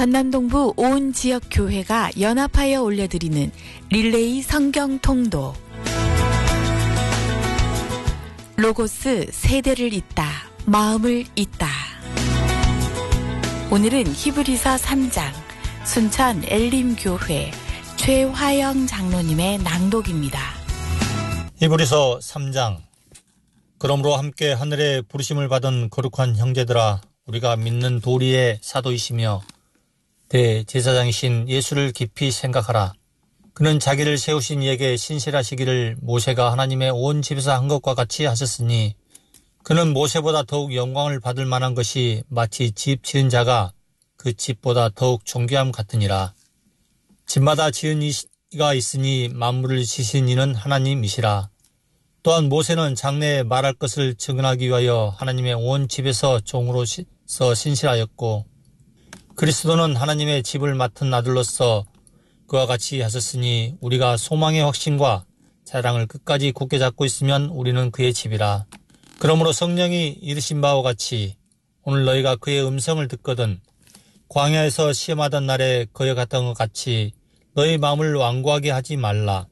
전남동부 온 지역 교회가 연합하여 올려드리는 릴레이 성경 통독. 로고스 세대를 잇다, 마음을 잇다. 오늘은 히브리서 3장 순천 엘림교회 최화영 장로님의 낭독입니다. 히브리서 3장. 그러므로 함께 하늘에 부르심을 받은 거룩한 형제들아, 우리가 믿는 도리의 사도이시며 대제사장이신 예수를 깊이 생각하라. 그는 자기를 세우신 이에게 신실하시기를 모세가 하나님의 온 집에서 한 것과 같이 하셨으니, 그는 모세보다 더욱 영광을 받을 만한 것이 마치 집 지은 자가 그 집보다 더욱 존귀함 같으니라. 집마다 지은 이가 있으니 만물을 지으신 이는 하나님이시라. 또한 모세는 장래에 말할 것을 증언하기 위하여 하나님의 온 집에서 종으로서 신실하였고, 그리스도는 하나님의 집을 맡은 아들로서 그와 같이 하셨으니, 우리가 소망의 확신과 사랑을 끝까지 굳게 잡고 있으면 우리는 그의 집이라. 그러므로 성령이 이르신 바와 같이 오늘 너희가 그의 음성을 듣거든 광야에서 시험하던 날에 그에 갔던 것 같이 너희 마음을 완고하게 하지 말라.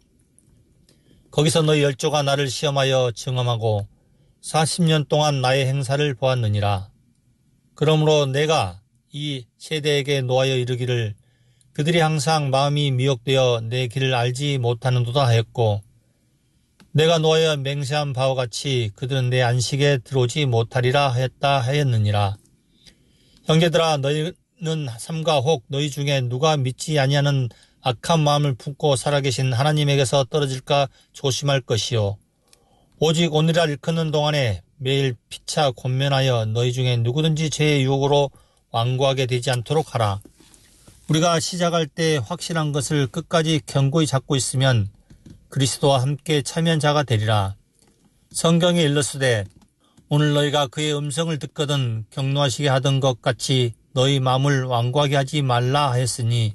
거기서 너희 열조가 나를 시험하여 증험하고 40년 동안 나의 행사를 보았느니라. 그러므로 내가 이 세대에게 노하여 이르기를 그들이 항상 마음이 미혹되어 내 길을 알지 못하는도다 하였고, 내가 노하여 맹세한 바와 같이 그들은 내 안식에 들어오지 못하리라 하였느니라. 형제들아, 너희는 삼가 혹 너희 중에 누가 믿지 아니하는 악한 마음을 품고 살아계신 하나님에게서 떨어질까 조심할 것이요. 오직 오늘날 일컫는 동안에 매일 피차 권면하여 너희 중에 누구든지 죄의 유혹으로 완고하게 되지 않도록 하라. 우리가 시작할 때 확실한 것을 끝까지 견고히 잡고 있으면 그리스도와 함께 참여한 자가 되리라. 성경에 일렀으되 오늘 너희가 그의 음성을 듣거든 격노하시게 하던 것 같이 너희 마음을 완고하게 하지 말라 하였으니,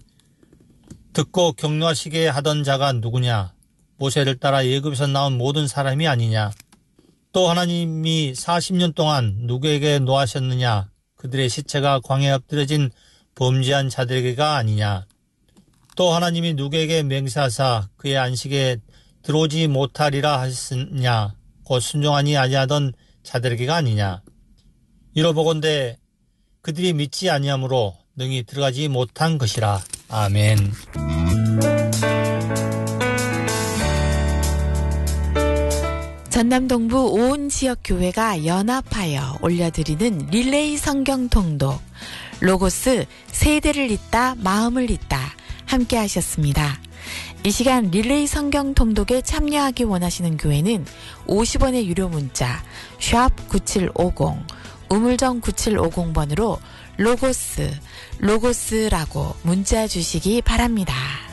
듣고 격노하시게 하던 자가 누구냐? 모세를 따라 애굽에서 나온 모든 사람이 아니냐? 또 하나님이 40년 동안 누구에게 노하셨느냐? 그들의 시체가 광야에 엎드려진 범죄한 자들에게가 아니냐? 또 하나님이 누구에게 맹세하사 그의 안식에 들어오지 못하리라 하셨느냐? 곧 순종하니 아니하던 자들에게가 아니냐? 이러보건대 그들이 믿지 아니하므로 능히 들어가지 못한 것이라. 아멘. 전남동부 온 지역 교회가 연합하여 올려드리는 릴레이 성경 통독. 로고스 세대를 잇다, 마음을 잇다. 함께 하셨습니다. 이 시간 릴레이 성경 통독에 참여하기 원하시는 교회는 50원의 유료 문자 샵 9750 우물정 9750번으로 로고스라고 문자 주시기 바랍니다.